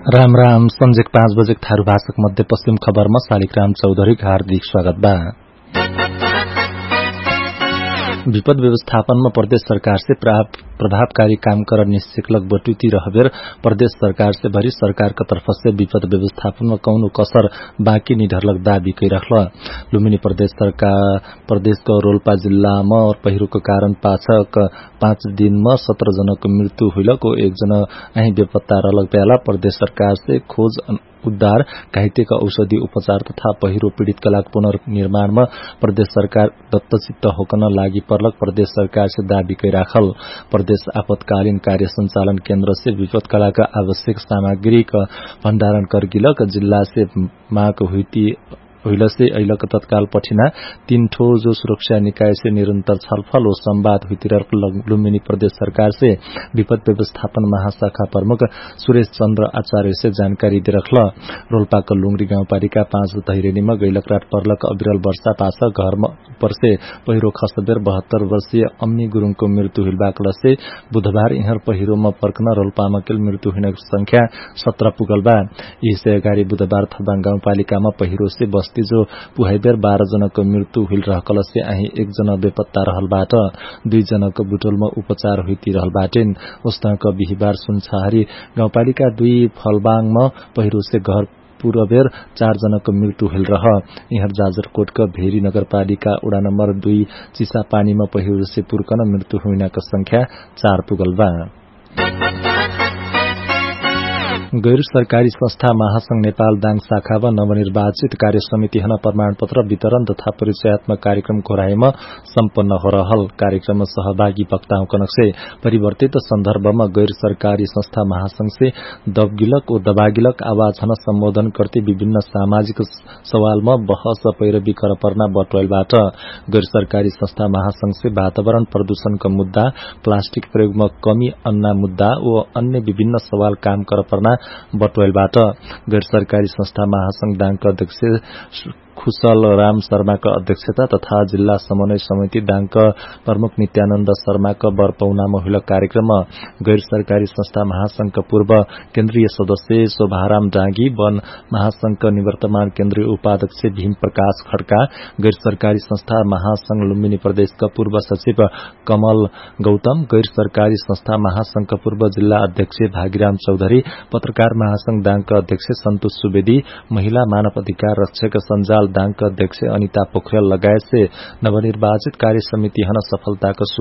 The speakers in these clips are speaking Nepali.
राम राम संजेक 5 बजे थारू भाषक मध्य पश्चिम खबरमा शालिग्राम चौधरी हार्दिक स्वागत बा। विपद व्यवस्थापनमा प्रदेश सरकार से प्रभावकारी काम कर निश्चित बटुती रहबेर प्रदेश सरकार से भरी सरकार का तरफ से विपद व्यवस्थापन में कौनो कसर बाँकी निढरलक दावी कैरखल। लुम्बिनी प्रदेश सरकार प्रदेश को रोल्पा जिल्ला में और पहिरो के कारण पाछक 5 दिन में 17 जना को मृत्यु हुइलको 1 जना अही बेपत्ता रहलक बेला प्रदेश सरकार से खोज उद्धार घाइतेका औषधि उपचार तथा पहिरो पीड़ितका लागि पुनर्निर्माण में प्रदेश सरकार दत्तचित्त होकन लागि पर्लक प्रदेश सरकार से दावी कैराखल। प्रदेश आपतकालीन कार्य संचालन केन्द्र से विपदका लागि आवश्यक सामग्री का भण्डारण कर गिलक जिल्ला से माग हुइल से अहिलक तत्काल पठिना 3 ठो जो सुरक्षा निकाय से निरंतर छलफल और संवाद हुइतिर लुम्बिनी प्रदेश सरकार से विपद व्यवस्थापन महाशाखा प्रमुख सुरेश चन्द्र आचार्य से जानकारी दिरखल। रोल्पाको लुंगरी गाउँपालिका 5 धैरेनी में गैलक रात पर्लक अविरल वर्षा पास घर ऊपर से पहिरो खसबेर 72 वर्षीय अम्मी गुरुङ को मृत्यु हुइलबाकल से बुधबार इहर पहिरो में पर्कन रोल्पामा केल मृत्यु हुने संख्या 17 पुगल बा। यही अगाडि बुधबार थबाङ गाउँपालिका में पहिरो से बस्ती जो पुहाइबेर 12 जना को मृत्यु हुइल रहकल से अही 1 जना बेपत्ता रहलबाट 2 जना को बुटोल में उपचार हुइती रहलबाटेन। उस्तक बिहिबार सुनछारी गाउँपालिका 2 फलबाङ में पहिरो से घर पूर्वबेर 4 जना को मृत्यु हुइल रह। इहर जाजरकोट का भेरी नगरपालिका उडा नम्बर 2 चिसा पानी में पहिरो से पुर्कन मृत्यु हुइना का संख्या 4 पुगल बा। गैर सरकारी संस्था महासंघ नेपाल दाङ शाखा व नवनिर्वाचित कार्य समिति हन प्रमाण पत्र वितरण तथा परिचयात्मक कार्यक्रम घोराएमा सम्पन्न हो रहल। कार्यक्रम में सहभागी वक्ताओं कनक से परिवर्तित संदर्भ में गैर सरकारी संस्था महासंघ से दबगिलक और दबागिलक आवाज हन सम्बोधन करते विभिन्न सामाजिक सवाल में बहस पैरवी कर पर्ना बटवाइलबाट गैर सरकारी संस्था महासंघ से वातावरण प्रदूषण का मुद्दा प्लास्टिक प्रयोग में कमी अन्ना मुद्दा व अन्य विभिन्न सवाल काम कर पर्ना बटवाइलबाट गैर सरकारी संस्था महासंघ दाङका अध्यक्ष खुशल राम शर्मा का अध्यक्षता तथा जिल्ला समन्वय समिति दाङका प्रमुख नित्यानन्द शर्मा का बरपौनामा हुइल कार्यक्रम गैर सरकारी संस्था महासंघ का पूर्व केन्द्रीय सदस्य शोभाराम डाँगी वन महासंघ का निवर्तमान केन्द्रीय उपाध्यक्ष भीम प्रकाश खड्का गैर सरकारी संस्था महासंघ लुम्बिनी प्रदेश का पूर्व सचिव कमल गौतम गैर सरकारी संस्था महासंघ का पूर्व जिल्ला अध्यक्ष भागीराम चौधरी पत्रकार महासंघ दाङका अध्यक्ष सन्तोष सुवेदी महिला मानव अधिकार रक्षक सञ्जाल दाङका अध्यक्ष अनिता पोखरेल लगायत से नवनिर्वाचित कार्य समिति हन सफलता का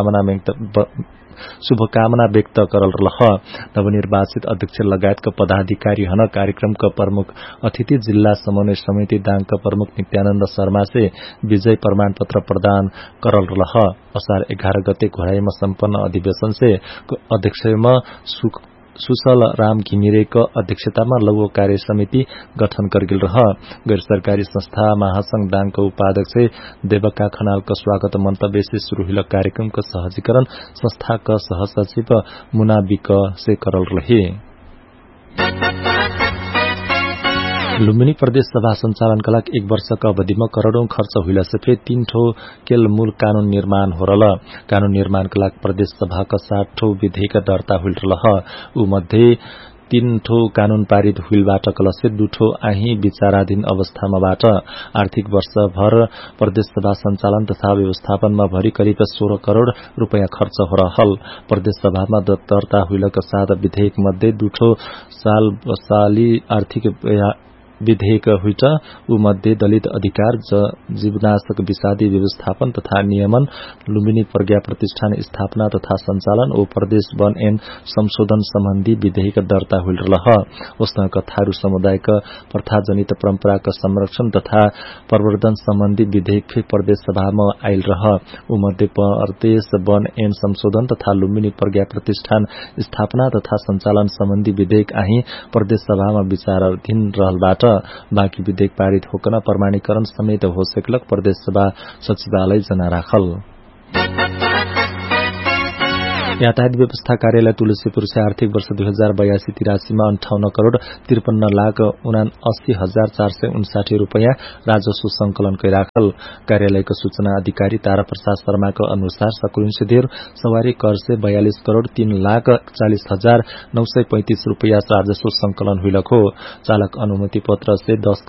शुभकामना व्यक्त करल रह। नवनिर्वाचित अध्यक्ष लगायत का पदाधिकारी हन कार्यक्रम का प्रमुख अतिथि जिल्ला समन्वय समिति दाङका प्रमुख नित्यानन्द शर्मा से विजय प्रमाण पत्र प्रदान करल रह। असार 11 गते घोराईमा सम्पन्न अधिवेशन से अध्यक्ष में सुशल राम घिमिरेको अध्यक्षतामा लघु कार्य समिति गठन करगिल रह। गैर सरकारी संस्था महासंघ दाङको उपाध्यक्ष देवका खनालको स्वागत मन्तव्य से शुरू हुइल कार्यक्रम का सहजीकरण संस्था का सहसचिव मुना विक से करल रहे। लुम्बिनी प्रदेश सभा संचालन का लागि 1 वर्ष का अवधि में करोड़ों खर्च हुइला से फेरि 3 ठो केल मूल कानून निर्माण हो रहा। कानून निर्माण का लागि प्रदेश सभा का 60 ठो विधेयक दर्ता हुइल रहा। उ मध्ये 3 ठो कानून पारित हुइलबाट कलसे 2 ठो आही विचाराधीन अवस्थामाबाट आर्थिक वर्ष भर प्रदेश सभा संचालन तथा व्यवस्थापन में भरी करीब 16 करोड़ रुपैयाँ खर्च हो रहल। प्रदेश सभा में दर्ता हुइलका 7 विधेयक मध्ये 2 ठो साल बसाली आर्थिक विधेयक हुइट उ मध्ये दलित अधिकार जीवनाशक विषादी व्यवस्थापन तथा नियमन लुम्बिनी प्रज्ञा प्रतिष्ठान स्थापना तथा संचालन और प्रदेश वन एन संशोधन सम्बन्धी विधेयक दर्ता हुइल रह। उस्तक थारू समुदाय का प्रथाजनित परंपरा का संरक्षण तथा प्रवर्धन सम्बन्धी विधेयक फिर प्रदेश सभा में आयल रह। उ मध्ये प्रदेश वन एन संशोधन तथा लुम्बिनी प्रज्ञा प्रतिष्ठान स्थापना तथा संचालन सम्बन्धी विधेयक आही प्रदेश सभा में विचाराधीन रहलबाट बाँकी विधेयक पारित होकन प्रमाणीकरण समेत हो सकलक प्रदेश सभा सचिवालय जना राखल। यातायात व्यवस्था कार्यालय तुलसीपुर से आर्थिक वर्ष 2082-83 में 58,53,79,459 रूपैयाँ राजस्व संकलन राखल। कार्यालयको सूचना अधिकारी तारा प्रसाद शर्माको अनुसार सकुरिन्सेदेर सवारी कर से 42,43,40,935 रूपैयाँ राजस्व संकलन हुइलक हो। चालक अनुमति पत्र से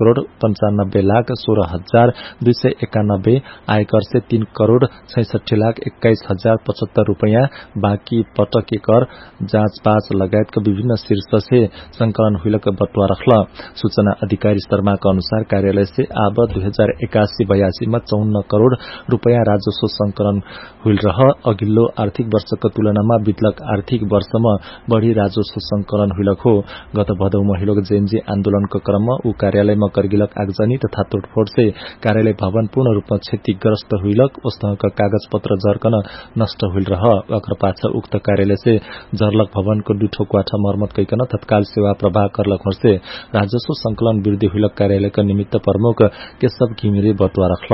10,95,16,291, आयकर से 3,66,21,075 रूपैयाँ, बाँकी पटके कर, जाँच पाँच लगायतका विभिन्न शीर्ष से संकलन हुइलक बटुवा रखल। सूचना अधिकारी शर्माका अनुसार कार्यालय से आब 2081-82 में 54 करोड़ रूपैयाँ राजस्व संकलन हुइल रह अघिल्लो आर्थिक वर्षको तुलनामा बितलक आर्थिक वर्षमा बढ़ी राजस्व संकलन हुइलक हो। गत भदौ महिलोक जेएनजी आन्दोलनको क्रममा ऊ कार्यालयमा करगिलक आगजनी तथा तोडफोड़ से कार्यालय भवन पूर्ण रूपमा क्षतिग्रस्त हुइलक। वस्तुका कागज पत्र झर्कन नष्ट हुइल रह अकर पाछा उक्त कार्यालय से झर्लक भवनको दुठो क्वाठा मर्मत कैकन तत्काल सेवा प्रवाह करलक से राजस्व संकलन वृद्धि हुइलक कार्यालयका निमित्त प्रमुख केशव घिमिरे बटुवा रखल।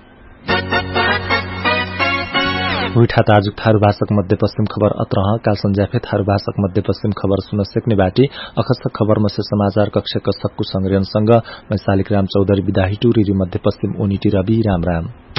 हुइठा ताजुक थारू भाषक मध्यपश्चिम खबर अत्रह काल संज्याफे थारू भाषक मध्यपश्चिम खबर सुन सक्ने बाटी अखस्त खबर मसे समाचार कक्षका सक्कु संग्रहणसँग मैं शालिग्राम चौधरी विदाही टुरी मध्यपश्चिम ओनिटी रवि राम।